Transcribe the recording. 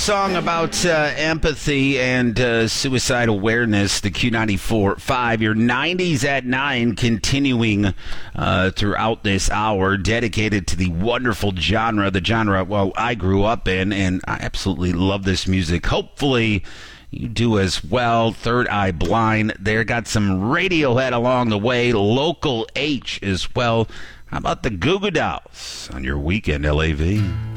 Song about empathy and suicide awareness, the Q94.5, your 90s at 9, continuing throughout this hour, dedicated to the wonderful genre, well, I grew up in, and I absolutely love this music. Hopefully you do as well. Third Eye Blind, there got some Radiohead along the way, Local H as well. How about the Goo Goo Dolls on your weekend, LAV?